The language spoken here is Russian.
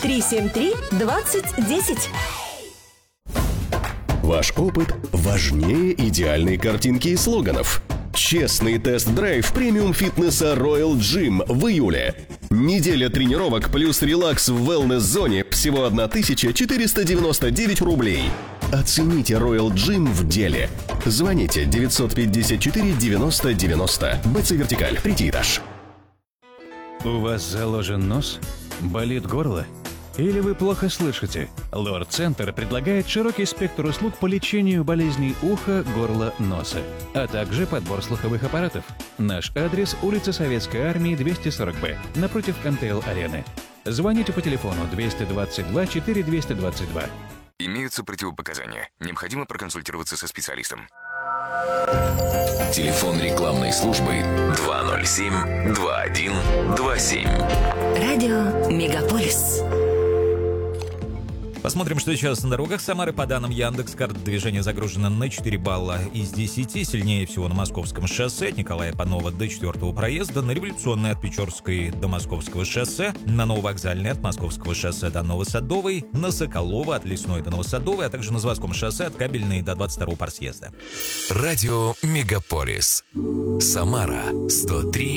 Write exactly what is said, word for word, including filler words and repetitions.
три семь три двадцать десять. Ваш опыт важнее идеальной картинки и слоганов. Честный тест-драйв премиум-фитнеса Royal Gym в июле. Неделя тренировок плюс релакс в wellness-зоне всего тысяча четыреста девяносто девять рублей. Оцените Royal Gym в деле. Звоните девятьсот пятьдесят четыре девяносто девяносто. БЦ Вертикаль, третий этаж. У вас заложен нос? Болит горло? Или вы плохо слышите? Лор-центр предлагает широкий спектр услуг по лечению болезней уха, горла, носа, а также подбор слуховых аппаратов. Наш адрес – улица Советской Армии, двести сорок бэ, напротив эн тэ эл-арены. Звоните по телефону двести двадцать два четыре двести двадцать два. Имеются противопоказания. Необходимо проконсультироваться со специалистом. Телефон рекламной службы два ноль семь два один два семь. Радио Мегаполис. Посмотрим, что сейчас на дорогах Самары. По данным Яндекс.Карт, движение загружено на четыре балла из десяти. Сильнее всего на Московском шоссе от Николая Панова до четвертого проезда, на Революционной от Печорской до Московского шоссе, на Нововокзальной от Московского шоссе до Новосадовой, на Соколова от Лесной до Новосадовой, а также на Заводском шоссе от Кабельной до двадцать второго парсъезда. Радио Мегаполис. Самара сто три